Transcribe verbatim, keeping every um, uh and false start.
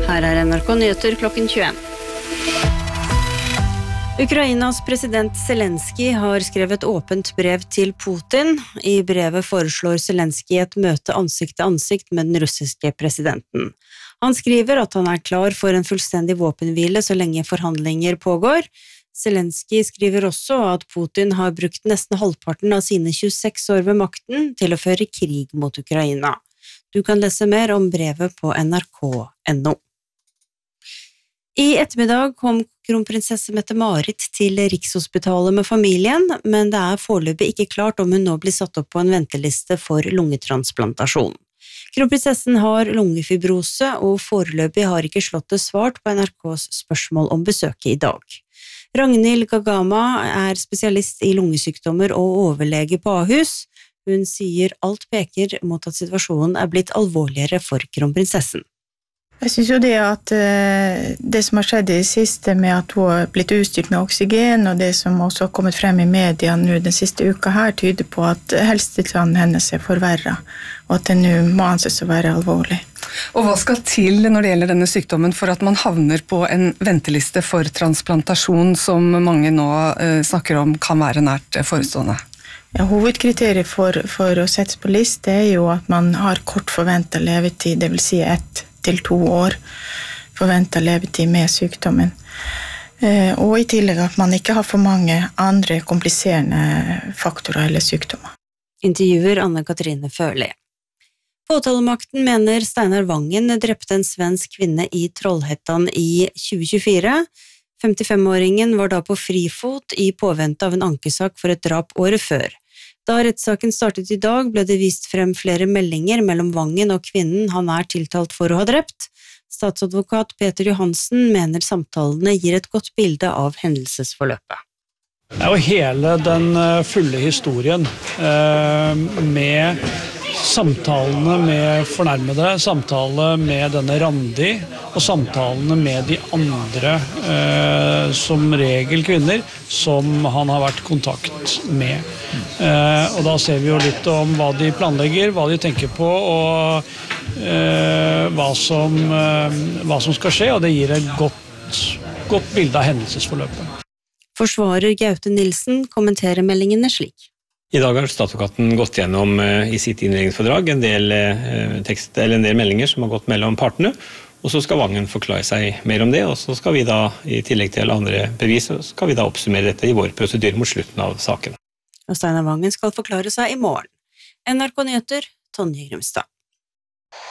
Her er N R K Nyheter klokken tjueen. Ukrainas president Zelensky har skrevet åpent brev til Putin. I brevet foreslår Zelensky et møte ansikt til ansikt med den russiske presidenten. Han skriver at han er klar for en fullstendig våpenhvile så lenge forhandlinger pågår. Zelensky skriver også at Putin har brukt nesten halvparten av sine tjueseks år ved makten til å føre krig mot Ukraina. Du kan lese mer om brevet på N R K punktum N O. I ettermiddag kom kronprinsesse Mette-Marit til Rikshospitalet med familien, men det er foreløpig ikke klart om hun nå blir satt opp på en venteliste for lungetransplantasjon. Kronprinsessen har lungefibrose, og foreløpig har ikke Slottet svart på N R K's spørsmål om besøket i dag. Ragnhild Gagama er spesialist i lungesykdommer og overlege på Ahus. Hun sier alt peker mot at situasjonen er blitt alvorligere for kronprinsessen. Jeg synes jo det at det som har skjedd i det siste med at hun har blitt utstyrt med oksygen, og det som også har kommet frem i media nå den siste uka her, tyder på at helsetilstanden hennes er forverret, og at det nå må anses å være alvorlig. Og hva skal til når det gjelder denne sykdommen for at man havner på en venteliste for transplantasjon som mange nå snakker om kan være nært forestående? Ja, hovedkriteriet for, for å settes på liste er jo at man har kort forventet levetid, det vil si ett til to år forventet levetid med sykdommen. Eh, og i tillegg at man ikke har for mange andre kompliserende faktorer eller sykdommer. Intervjuer Anne-Katrine Førli. Påtalemakten mener Steinar Vangen drepte en svensk kvinne i Trollhättan i tjue tjuefire. femtifem-åringen var da på frifot i påvente av en ankesak for et drap året før. Da rettssaken startet i dag, ble det vist frem flere meldinger mellom Vangen og kvinnen han er tiltalt for å ha drept. Statsadvokat Peter Johansen mener samtalene gir et godt bilde av hendelsesforløpet. Det er jo hele den fulle historien med samtalene med fornærmede, samtalene med denne Randi og samtalene med de andre, eh, som regel kvinner, som han har vært i kontakt med. Eh, og da ser vi jo litt om hva de planlegger, hva de tenker på, og eh, hva, som, eh, hva som skal skje, og det gir et godt, godt bilde av hendelsesforløpet. Forsvarer Gaute Nilsen kommenterer meldingene slik. I dag har statsadvokaten gått gjennom uh, i sitt innledningsfordrag en del, uh, tekst, eller en del meldinger som har gått mellom partene, og så skal Vangen forklare seg mer om det, og så skal vi da, i tillegg til andre bevis, skal vi da oppsummere dette i vår prosedyre mot slutten av saken. Og Steinar Vangen skal forklare seg i morgen. N R K Nyheter, Tonje Grimstad.